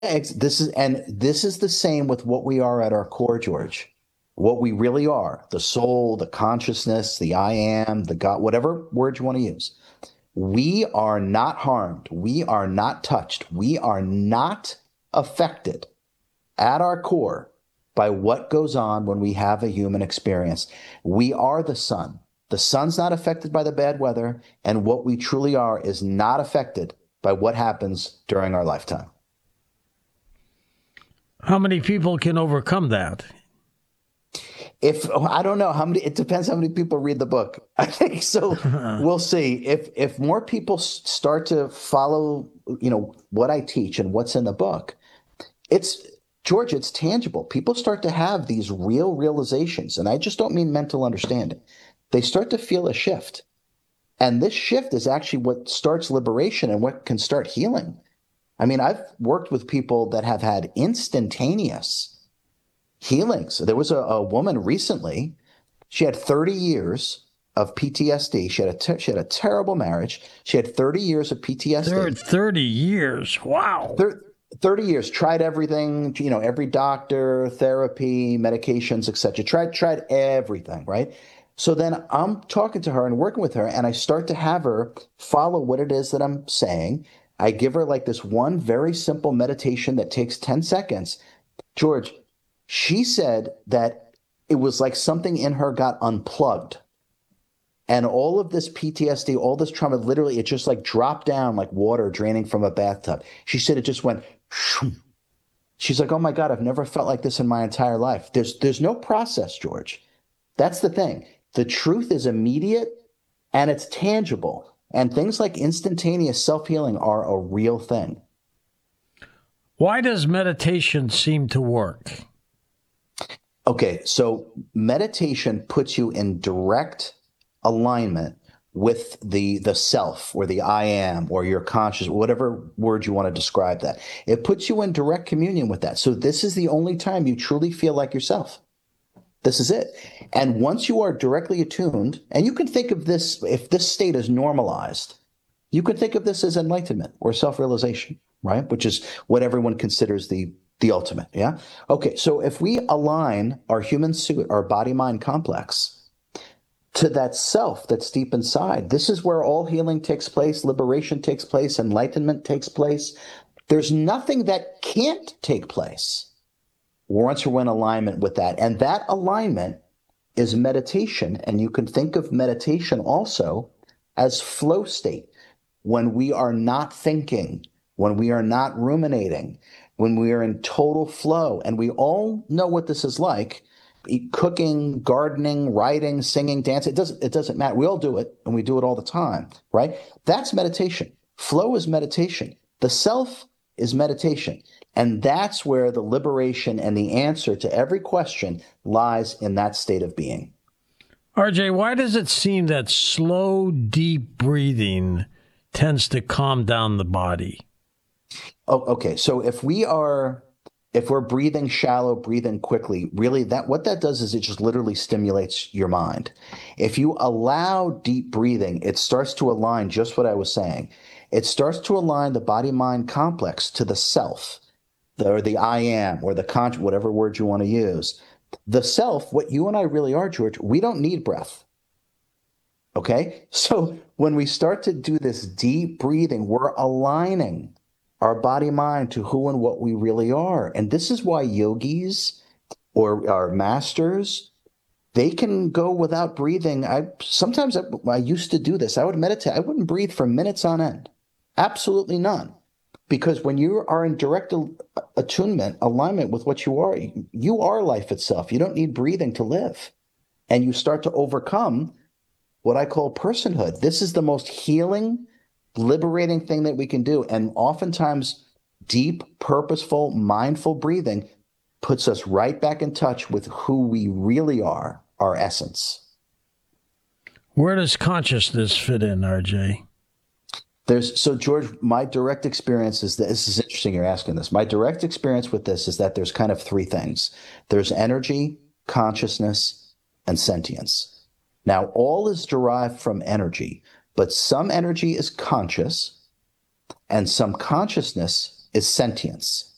This is the same with what we are at our core, George. What we really are, the soul, the consciousness, the I am, the God, whatever word you want to use. We are not harmed. We are not touched. We are not affected at our core by what goes on when we have a human experience. We are the sun. The sun's not affected by the bad weather, and what we truly are is not affected by what happens during our lifetime. How many people can overcome that? If I don't know how many, it depends how many people read the book. I think so. We'll see. If more people start to follow, what I teach and what's in the book, it's George, it's tangible. People start to have these real realizations, and I just don't mean mental understanding. They start to feel a shift. And this shift is actually what starts liberation and what can start healing. I mean, I've worked with people that have had instantaneous healings. There was a woman recently, she had 30 years of PTSD. She had a terrible marriage. She had 30 years of PTSD. 30 years. Wow. 30 years, tried everything, every doctor, therapy, medications, etc. Tried everything, right? So then I'm talking to her and working with her, and I start to have her follow what it is that I'm saying. I give her like this one very simple meditation that takes 10 seconds. George, she said that it was like something in her got unplugged. And all of this PTSD, all this trauma, literally, it just like dropped down like water draining from a bathtub. She said it just went. She's like, oh my God, I've never felt like this in my entire life. There's no process, George. That's the thing. The truth is immediate and it's tangible. And things like instantaneous self-healing are a real thing. Why does meditation seem to work? Okay, so meditation puts you in direct alignment with the self or the I am or your conscious, whatever word you want to describe that. It puts you in direct communion with that. So this is the only time you truly feel like yourself. This is it. And once you are directly attuned, and you can think of this, if this state is normalized, you could think of this as enlightenment or self-realization, right? Which is what everyone considers the ultimate. Yeah. Okay. So if we align our human suit, our body mind complex, to that self that's deep inside. This is where all healing takes place, liberation takes place, enlightenment takes place. There's nothing that can't take place once we're in alignment with that. And that alignment is meditation. And you can think of meditation also as flow state, when we are not thinking, when we are not ruminating, when we are in total flow. And we all know what this is like. Cooking, gardening, writing, singing, dancing, it doesn't matter. We all do it, and we do it all the time, right? That's meditation. Flow is meditation. The self is meditation. And that's where the liberation and the answer to every question lies, in that state of being. RJ, why does it seem that slow, deep breathing tends to calm down the body? Oh, okay. So if we're breathing shallow, breathing quickly, really what that does is it just literally stimulates your mind. If you allow deep breathing, it starts to align just what I was saying. It starts to align the body mind complex to the self, or the I am, or the conscious, whatever word you want to use. The self, what you and I really are, George, we don't need breath. Okay? So when we start to do this deep breathing, we're aligning our body mind to who and what we really are. And this is why yogis or our masters, they can go without breathing. I used to do this. I would meditate. I wouldn't breathe for minutes on end. Absolutely none. Because when you are in direct attunement, alignment with what you are life itself. You don't need breathing to live. And you start to overcome what I call personhood. This is the most healing, liberating thing that we can do. And oftentimes, deep, purposeful, mindful breathing puts us right back in touch with who we really are, our essence. Where does consciousness fit in, RJ? So George, my direct experience is that this is interesting you're asking this. My direct experience with this is that there's kind of three things. There's energy, consciousness, and sentience. Now, all is derived from energy, but some energy is conscious and some consciousness is sentience.